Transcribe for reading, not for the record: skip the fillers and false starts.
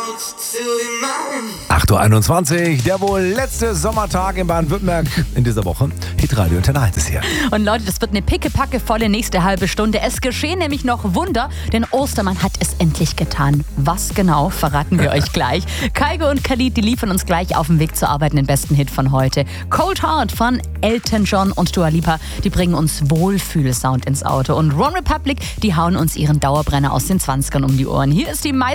8.21 Uhr, der wohl letzte Sommertag in Baden-Württemberg in dieser Woche. Hitradio Antenne 1 ist hier. Und Leute, das wird eine pickepackevolle nächste halbe Stunde. Es geschehen nämlich noch Wunder, denn Ostermann hat es endlich getan. Was genau, verraten wir euch gleich. Kygo und Khalid, die liefern uns gleich auf dem Weg zur Arbeit den besten Hit von heute. Cold Heart von Elton John und Dua Lipa, die bringen uns Wohlfühlsound ins Auto. Und One Republic, die hauen uns ihren Dauerbrenner aus den 20ern um die Ohren. Hier ist die